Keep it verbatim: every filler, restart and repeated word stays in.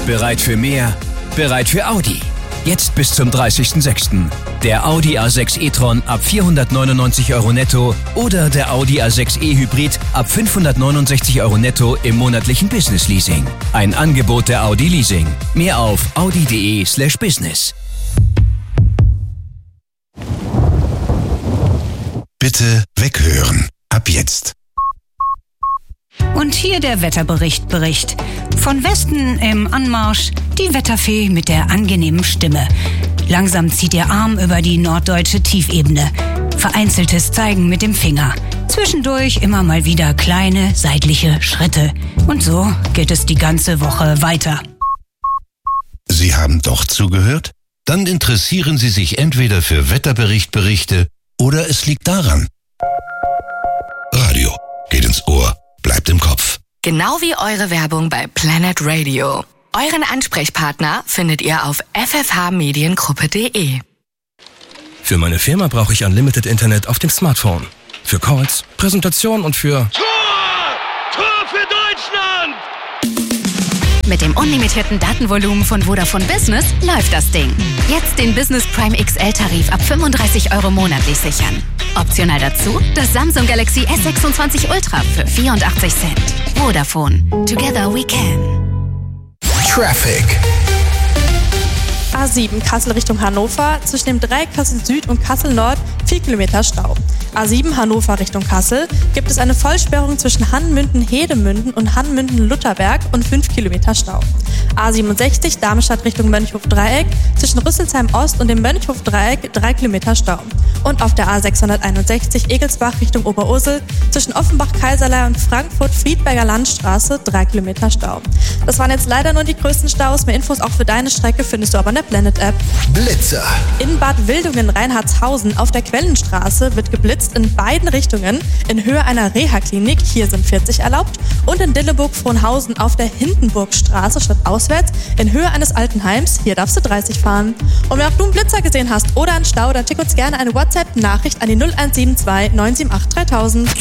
Bereit für mehr? Bereit für Audi. Jetzt bis zum dreißigsten sechsten Der Audi A sechs e-tron ab vierhundertneunundneunzig Euro netto oder der Audi A sechs e-Hybrid ab fünfhundertneunundsechzig Euro netto im monatlichen Business-Leasing. Ein Angebot der Audi Leasing. Mehr auf audi.de slash business. Bitte weghören. Ab jetzt. Und hier der Wetterbericht Bericht. Von Westen im Anmarsch die Wetterfee mit der angenehmen Stimme. Langsam zieht ihr Arm über die norddeutsche Tiefebene. Vereinzeltes Zeigen mit dem Finger. Zwischendurch immer mal wieder kleine seitliche Schritte. Und so geht es die ganze Woche weiter. Sie haben doch zugehört? Dann interessieren Sie sich entweder für Wetterberichtberichte oder es liegt daran. Radio geht ins Ohr, bleibt im Kopf. Genau wie eure Werbung bei Planet Radio. Euren Ansprechpartner findet ihr auf f f h mediengruppe punkt d e. Für meine Firma brauche ich Unlimited Internet auf dem Smartphone. Für Calls, Präsentation und für... Tor! Tor für Deutschland! Mit dem unlimitierten Datenvolumen von Vodafone Business läuft das Ding. Jetzt den Business Prime X L-Tarif ab fünfunddreißig Euro monatlich sichern. Optional dazu das Samsung Galaxy S sechsundzwanzig Ultra für vierundachtzig Cent. Vodafone. Together we can. Traffic. A sieben Kassel Richtung Hannover, zwischen dem Dreieck Kassel Süd und Kassel Nord vier Kilometer Stau. A sieben Hannover Richtung Kassel gibt es eine Vollsperrung zwischen Hannmünden-Hedemünden und Hannmünden-Lutherberg und fünf Kilometer Stau. A siebenundsechzig Darmstadt Richtung Mönchhof-Dreieck, zwischen Rüsselsheim Ost und dem Mönchhof-Dreieck drei Kilometer Stau. Und auf der A sechshunderteinundsechzig Egelsbach Richtung Oberursel, zwischen Offenbach-Kaiserlei und Frankfurt-Friedberger Landstraße drei Kilometer Stau. Das waren jetzt leider nur die größten Staus. Mehr Infos auch für deine Strecke findest du aber in der Planet-App. Blitzer. In Bad Wildungen-Reinhardshausen auf der Quellenstraße wird geblitzt in beiden Richtungen in Höhe einer Reha-Klinik. Hier sind vierzig erlaubt. Und in Dilleburg-Frohnhausen auf der Hindenburgstraße statt auswärts in Höhe eines Altenheims. Hier darfst du dreißig fahren. Und wenn auch du einen Blitzer gesehen hast oder einen Stau, dann schick uns gerne eine WhatsApp-Nachricht an die null eins sieben zwei neun sieben acht dreitausend.